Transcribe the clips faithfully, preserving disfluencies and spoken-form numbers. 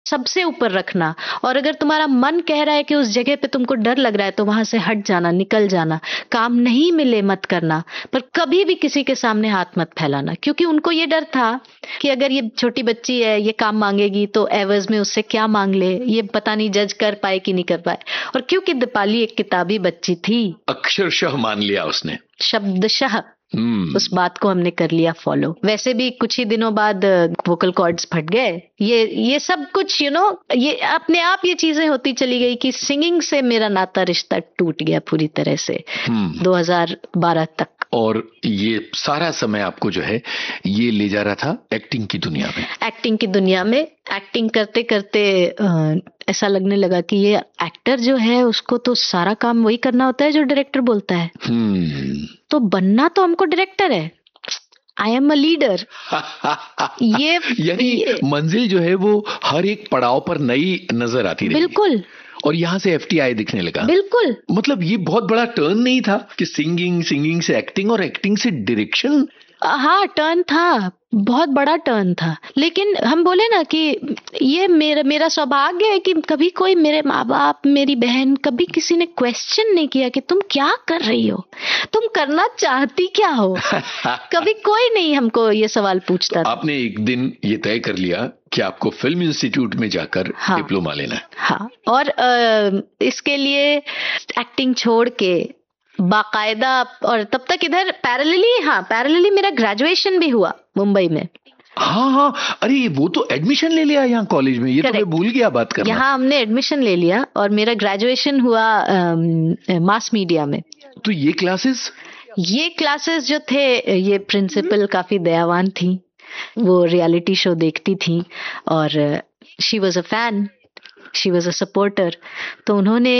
सबसे ऊपर रखना, और अगर तुम्हारा मन कह रहा है कि उस जगह पे तुमको डर लग रहा है तो वहां से हट जाना, निकल जाना, काम नहीं मिले मत करना, पर कभी भी किसी के सामने हाथ मत फैलाना, क्योंकि उनको ये डर था कि अगर ये छोटी बच्ची है, ये काम मांगेगी तो एवज में उससे क्या मांग ले, ये पता नहीं जज कर पाए कि नहीं कर पाए। और क्योंकि दीपाली एक किताबी बच्ची थी, अक्षरशः मान लिया उसने, शब्दशः हम्म उस बात को हमने कर लिया फॉलो। वैसे भी कुछ ही दिनों बाद वोकल कॉर्ड्स फट गए, ये ये सब कुछ यू you नो know, ये अपने आप ये चीजें होती चली गई कि सिंगिंग से मेरा नाता रिश्ता टूट गया पूरी तरह से दो हज़ार बारह तक। और ये सारा समय आपको जो है ये ले जा रहा था एक्टिंग की दुनिया में। एक्टिंग की दुनिया में एक्टिंग करते करते आ, ऐसा लगने लगा कि ये एक्टर जो है उसको तो सारा काम वही करना होता है जो डायरेक्टर बोलता है। हम्म तो बनना तो हमको डायरेक्टर है, आई एम अ लीडर। ये यानी मंजिल जो है वो हर एक पड़ाव पर नई नजर आती रही। बिल्कुल। और यहाँ से एफटीआई दिखने लगा। बिल्कुल। मतलब ये बहुत बड़ा टर्न नहीं था कि सिंगिंग सिंगिंग से एक्टिंग और एक्टिंग से डायरेक्शन। हाँ टर्न था, बहुत बड़ा टर्न था, लेकिन हम बोले ना कि ये मेरा मेरा सौभाग्य है कि कभी कोई, मेरे माँ बाप, मेरी बहन, कभी किसी ने क्वेश्चन नहीं किया कि तुम क्या कर रही हो, तुम करना चाहती क्या हो। कभी कोई नहीं हमको ये सवाल पूछता था। आपने एक दिन ये तय कर लिया कि आपको फिल्म इंस्टीट्यूट में जाकर हाँ, डिप्लोमा लेना है। हाँ, और आ, इसके लिए एक्टिंग छोड़ के बाकायदा, और तब तक इधर पैरेलली हाँ पैरेलली मेरा ग्रेजुएशन भी हुआ मुंबई में। हाँ हाँ, अरे वो तो एडमिशन ले लिया यहाँ कॉलेज में, ये Correct. तो मैं भूल गया बात करना। यहाँ हमने एडमिशन ले लिया और मेरा ग्रेजुएशन हुआ मास मीडिया में। तो ये क्लासेस ये क्लासेस जो थे, ये प्रिंसिपल काफी दयावान थी, वो रियलिटी शो देखती थी और she was a fan, she was a supporter, तो उन्होंने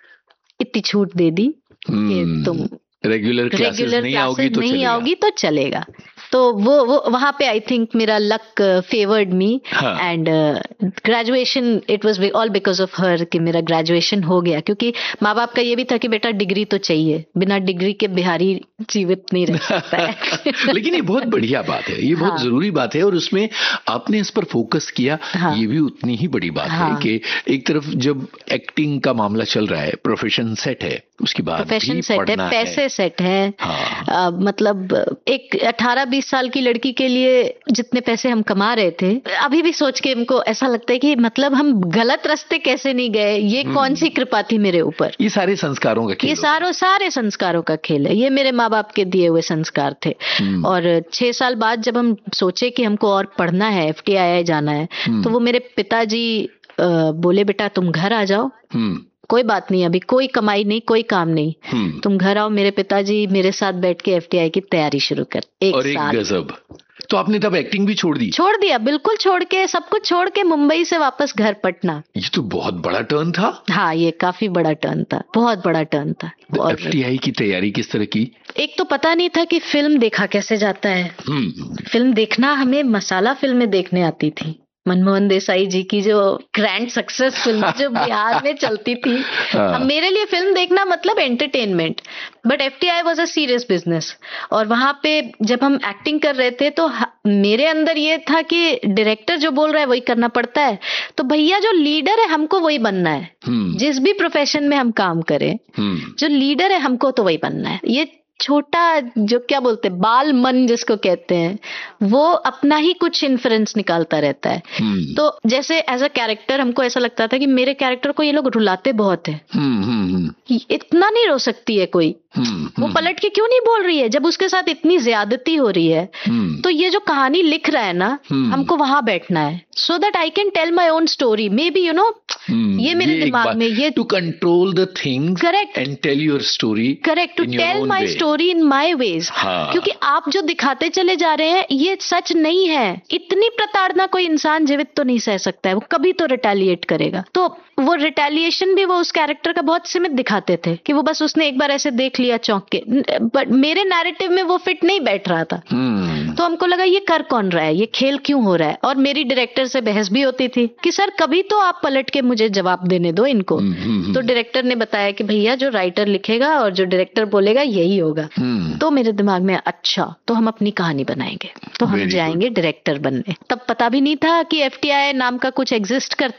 इतनी छूट दे दी कि तुम रेगुलर क्लासेस नहीं आओगी तो नहीं आओगी तो चलेगा। तो वो वो वहां पे आई थिंक मेरा luck favoured me and graduation, it was all because of her कि मेरा ग्रेजुएशन हो गया, क्योंकि माँ बाप का ये भी था कि बेटा डिग्री तो चाहिए, बिना डिग्री के बिहारी जीवित नहीं रह सकता है। लेकिन ये बहुत बढ़िया बात है, ये बहुत हाँ. जरूरी बात है, और उसमें आपने इस पर फोकस किया। हाँ. ये भी उतनी ही बड़ी बात हाँ. है कि एक तरफ जब एक्टिंग का मामला चल रहा है, प्रोफेशन सेट है, उसके बाद प्रोफेशन सेट है, पैसे सेट है। हाँ. आ, मतलब एक अठारह बीस साल की लड़की के लिए जितने पैसे हम कमा रहे थे, अभी भी सोच के हमको ऐसा लगता है कि मतलब हम गलत रास्ते कैसे नहीं गए, ये कौन सी कृपा थी मेरे ऊपर। ये सारे संस्कारों का खेल, ये सारे सारे संस्कारों का खेल है, ये मेरे माँ बाप के दिए हुए संस्कार थे। और छह साल बाद जब हम सोचे कि हमको और पढ़ना है, एफटीआई जाना है, तो वो मेरे पिताजी बोले बेटा तुम घर आ जाओ, कोई बात नहीं, अभी कोई कमाई नहीं, कोई काम नहीं, तुम घर आओ। मेरे पिताजी मेरे साथ बैठ के एफटीआई की तैयारी शुरू कर, एक और एक गजब। तो आपने तब एक्टिंग भी छोड़ दी? छोड़ दिया, बिल्कुल छोड़ के, सब कुछ छोड़ के मुंबई से वापस घर पटना। ये तो बहुत बड़ा टर्न था। हाँ, ये काफी बड़ा टर्न था, बहुत बड़ा टर्न था। और एफटीआई की तैयारी किस तरह की? एक तो पता नहीं था कि फिल्म देखा कैसे जाता है। फिल्म देखना, हमें मसाला फिल्में देखने आती थी, मनमोहन देसाई जी की जो ग्रैंड सक्सेस फिल्म जो बिहार में चलती थी। अब मेरे लिए फिल्म देखना मतलब entertainment, but FTI was a serious business. और वहां पे जब हम एक्टिंग कर रहे थे तो मेरे अंदर ये था कि डायरेक्टर जो बोल रहा है वही करना पड़ता है, तो भैया जो लीडर है हमको वही बनना है। जिस भी प्रोफेशन में हम काम करें, जो लीडर है हमको तो वही बनना है। ये छोटा जो क्या बोलते हैं बाल मन जिसको कहते हैं, वो अपना ही कुछ इन्फ्लुएंस निकालता रहता है। hmm. तो जैसे एज अ कैरेक्टर हमको ऐसा लगता था कि मेरे कैरेक्टर को ये लोग रुलाते बहुत है। hmm, hmm. इतना नहीं रो सकती है कोई, hmm, वो पलट के क्यों नहीं बोल रही है जब उसके साथ इतनी ज्यादती हो रही है। hmm. तो ये जो कहानी लिख रहा है ना, hmm. हमको वहां बैठना है, so that I can tell my own story. May be you know ये मेरे ये दिमाग में, ये to control the things correct and tell your story, correct, to tell my story in my veg. क्योंकि आप जो दिखाते चले जा रहे हैं ये सच नहीं है। इतनी प्रताड़ना कोई इंसान जीवित तो नहीं सह सकता है, वो कभी तो रिटेलिएट करेगा। तो वो रिटेलिएशन भी वो उस कैरेक्टर का बहुत सीमित दिखाते थे कि वो बस उसने एक बार ऐसे देख लिया चौंक के, बट मेरे नैरेटिव में वो फिट नहीं बैठ रहा था। hmm. तो हमको लगा ये कर कौन रहा है, ये खेल क्यों हो रहा है। और मेरी डायरेक्टर से बहस भी होती थी कि सर कभी तो आप पलट के मुझे जवाब देने दो इनको। hmm. तो डायरेक्टर ने बताया कि भैया जो राइटर लिखेगा और जो डायरेक्टर बोलेगा यही होगा। hmm. तो मेरे दिमाग में अच्छा, तो हम अपनी कहानी बनाएंगे, तो हम जाएंगे डायरेक्टर बनने। तब पता भी नहीं था कि एफटीआई नाम का कुछ एग्जिस्ट करता